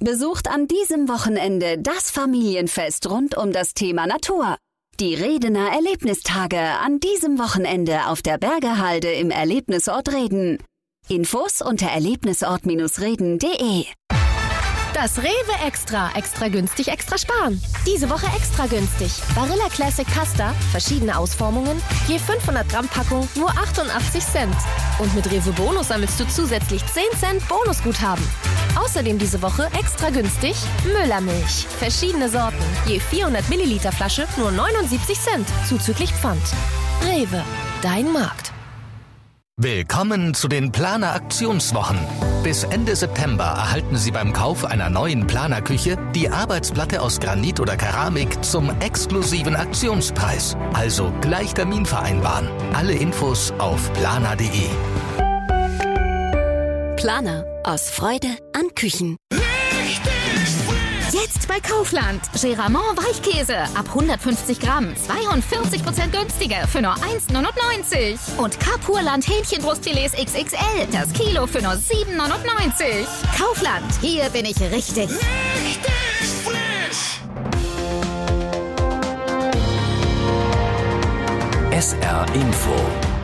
besucht an diesem Wochenende das Familienfest rund um das Thema Natur. Die Redener Erlebnistage an diesem Wochenende auf der Bergerhalde im Erlebnisort Reden. Infos unter erlebnisort-reden.de. Das Rewe Extra. Extra günstig, extra sparen. Diese Woche extra günstig. Barilla Classic Pasta, verschiedene Ausformungen, je 500 Gramm Packung, nur 88 Cent. Und mit Rewe Bonus sammelst du zusätzlich 10 Cent Bonusguthaben. Außerdem diese Woche extra günstig Müllermilch. Verschiedene Sorten, je 400 Milliliter Flasche, nur 79 Cent, zuzüglich Pfand. Rewe, dein Markt. Willkommen zu den Planer-Aktionswochen. Bis Ende September erhalten Sie beim Kauf einer neuen Planerküche die Arbeitsplatte aus Granit oder Keramik zum exklusiven Aktionspreis. Also gleich Termin vereinbaren. Alle Infos auf planer.de. Planer. Aus Freude an Küchen. Jetzt bei Kaufland. Geramont Weichkäse ab 150 Gramm. 42% günstiger für nur 1,99. Und Kapurland Hähnchenbrustfilets XXL. Das Kilo für nur 7,99. Kaufland. Hier bin ich richtig. Richtig frisch. SR Info.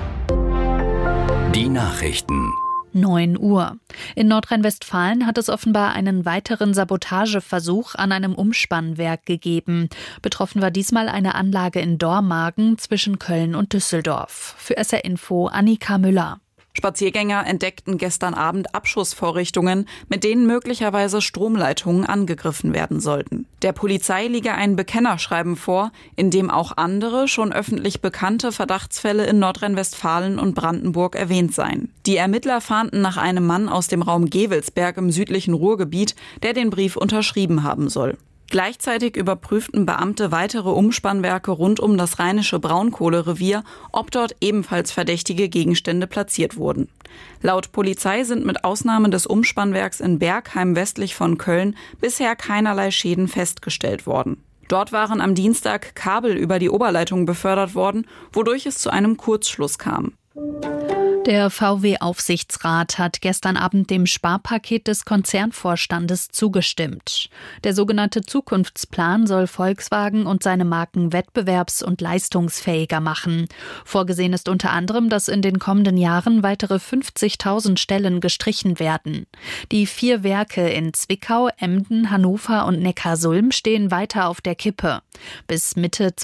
Die Nachrichten. 9 Uhr. In Nordrhein-Westfalen hat es offenbar einen weiteren Sabotageversuch an einem Umspannwerk gegeben. Betroffen war diesmal eine Anlage in Dormagen zwischen Köln und Düsseldorf. Für SR Info Annika Müller. Spaziergänger entdeckten gestern Abend Abschussvorrichtungen, mit denen möglicherweise Stromleitungen angegriffen werden sollten. Der Polizei liege ein Bekennerschreiben vor, in dem auch andere, schon öffentlich bekannte Verdachtsfälle in Nordrhein-Westfalen und Brandenburg erwähnt seien. Die Ermittler fahnden nach einem Mann aus dem Raum Gevelsberg im südlichen Ruhrgebiet, der den Brief unterschrieben haben soll. Gleichzeitig überprüften Beamte weitere Umspannwerke rund um das rheinische Braunkohlerevier, ob dort ebenfalls verdächtige Gegenstände platziert wurden. Laut Polizei sind mit Ausnahme des Umspannwerks in Bergheim westlich von Köln bisher keinerlei Schäden festgestellt worden. Dort waren am Dienstag Kabel über die Oberleitung befördert worden, wodurch es zu einem Kurzschluss kam. Der VW-Aufsichtsrat hat gestern Abend dem Sparpaket des Konzernvorstandes zugestimmt. Der sogenannte Zukunftsplan soll Volkswagen und seine Marken wettbewerbs- und leistungsfähiger machen. Vorgesehen ist unter anderem, dass in den kommenden Jahren weitere 50.000 Stellen gestrichen werden. Die 4 Werke in Zwickau, Emden, Hannover und Neckarsulm stehen weiter auf der Kippe. Bis Mitte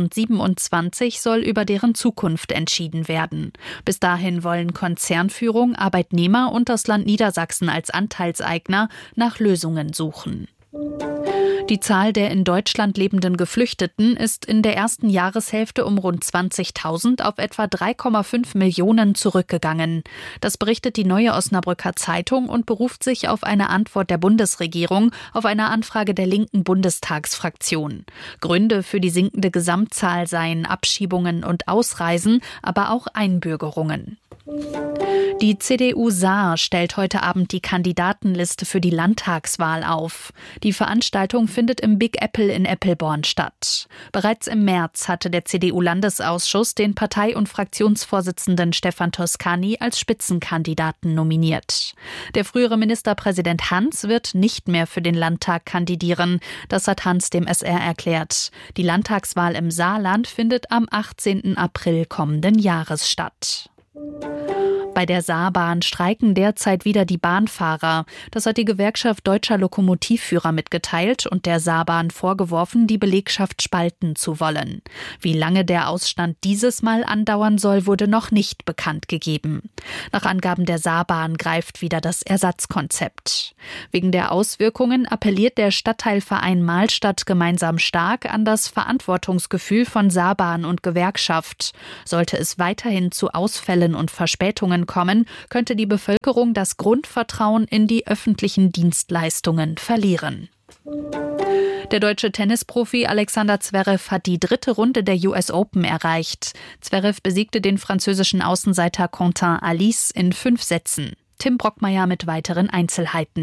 2027 soll über deren Zukunft entschieden werden. Bis dahin wollen Konzernführung, Arbeitnehmer und das Land Niedersachsen als Anteilseigner nach Lösungen suchen. Die Zahl der in Deutschland lebenden Geflüchteten ist in der ersten Jahreshälfte um rund 20.000 auf etwa 3,5 Millionen zurückgegangen. Das berichtet die Neue Osnabrücker Zeitung und beruft sich auf eine Antwort der Bundesregierung auf eine Anfrage der linken Bundestagsfraktion. Gründe für die sinkende Gesamtzahl seien Abschiebungen und Ausreisen, aber auch Einbürgerungen. Die CDU Saar stellt heute Abend die Kandidatenliste für die Landtagswahl auf. Die Veranstaltung findet im Big Apple in Eppelborn statt. Bereits im März hatte der CDU-Landesausschuss den Partei- und Fraktionsvorsitzenden Stefan Toscani als Spitzenkandidaten nominiert. Der frühere Ministerpräsident Hans wird nicht mehr für den Landtag kandidieren. Das hat Hans dem SR erklärt. Die Landtagswahl im Saarland findet am 18. April kommenden Jahres statt. Bei der Saarbahn streiken derzeit wieder die Bahnfahrer. Das hat die Gewerkschaft Deutscher Lokomotivführer mitgeteilt und der Saarbahn vorgeworfen, die Belegschaft spalten zu wollen. Wie lange der Ausstand dieses Mal andauern soll, wurde noch nicht bekannt gegeben. Nach Angaben der Saarbahn greift wieder das Ersatzkonzept. Wegen der Auswirkungen appelliert der Stadtteilverein Mahlstadt gemeinsam stark an das Verantwortungsgefühl von Saarbahn und Gewerkschaft. Sollte es weiterhin zu Ausfällen und Verspätungen kommen, könnte die Bevölkerung das Grundvertrauen in die öffentlichen Dienstleistungen verlieren. Der deutsche Tennisprofi Alexander Zverev hat die 3. Runde der US Open erreicht. Zverev besiegte den französischen Außenseiter Quentin Alice in 5 Sätzen. Tim Brockmeier mit weiteren Einzelheiten.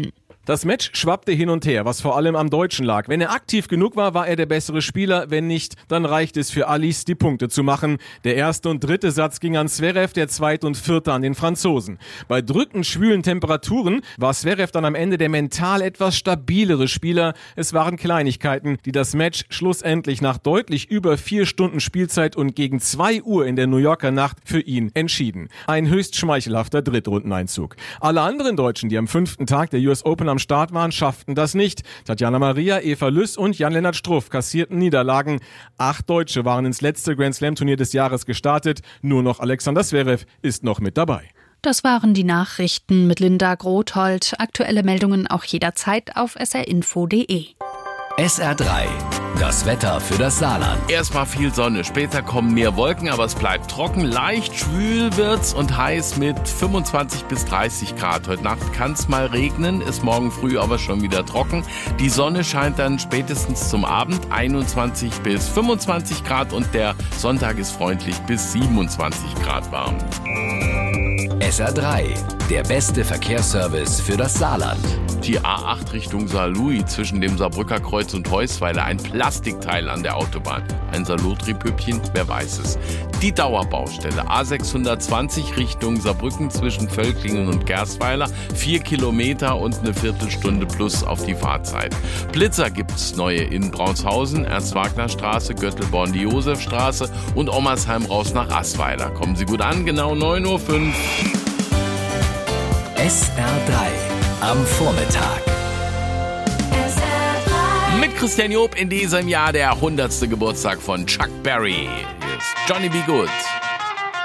Das Match schwappte hin und her, was vor allem am Deutschen lag. Wenn er aktiv genug war, war er der bessere Spieler. Wenn nicht, dann reicht es für Alice, die Punkte zu machen. Der erste und dritte Satz ging an Zverev, der zweite und vierte an den Franzosen. Bei drückend schwülen Temperaturen war Zverev dann am Ende der mental etwas stabilere Spieler. Es waren Kleinigkeiten, die das Match schlussendlich nach deutlich über 4 Stunden Spielzeit und gegen 2 Uhr in der New Yorker Nacht für ihn entschieden. Ein höchst schmeichelhafter Drittrundeneinzug. Alle anderen Deutschen, die am 5. Tag der US Open am Start waren, schafften das nicht. Tatjana Maria, Eva Lüss und Jan-Lennart Struff kassierten Niederlagen. 8 Deutsche waren ins letzte Grand Slam Turnier des Jahres gestartet. Nur noch Alexander Zverev ist noch mit dabei. Das waren die Nachrichten mit Linda Grothold. Aktuelle Meldungen auch jederzeit auf srinfo.de. SR3, das Wetter für das Saarland. Erstmal viel Sonne, später kommen mehr Wolken, aber es bleibt trocken. Leicht schwül wird's und heiß mit 25 bis 30 Grad. Heute Nacht kann's mal regnen, ist morgen früh aber schon wieder trocken. Die Sonne scheint dann spätestens zum Abend, 21 bis 25 Grad und der Sonntag ist freundlich bis 27 Grad warm. SR3, der beste Verkehrsservice für das Saarland. Die A8 Richtung Saarlouis zwischen dem Saarbrücker Kreuz und Heusweiler, ein Plastikteil an der Autobahn. Ein Saarlouis-Püppchen, wer weiß es. Die Dauerbaustelle A620 Richtung Saarbrücken zwischen Völklingen und Gersweiler, 4 Kilometer und eine Viertelstunde plus auf die Fahrzeit. Blitzer gibt's neue in Braunshausen, Ernst-Wagner-Straße, Göttelborn die Josefstraße und Ommersheim raus nach Assweiler. Kommen Sie gut an, genau 9:05 Uhr. SR3 am Vormittag. Mit Christian Job in diesem Jahr der 100. Geburtstag von Chuck Berry. Hier ist Johnny B. Good.